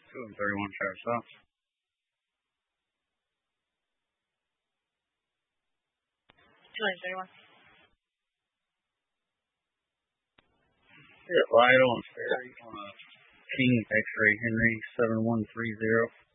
231 Travis House. 231. Yeah, Lido and Ferry on a King X-Ray Henry 7130.